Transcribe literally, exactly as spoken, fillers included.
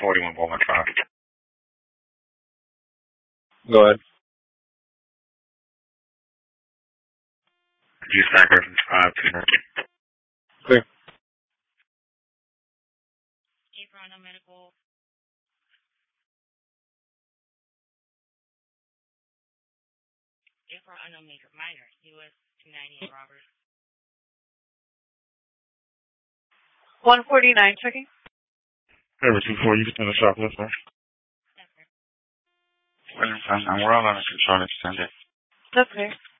forty-one Beaumont Drive. Go ahead. Could you stack reference five two nine? Clear. April no medical. April unknown major minor. U S two ninety-eight Robert. one forty-nine checking. Number two four, you can send a shoplifter. That's fair. William five nine, we're all under control extended. That's fair.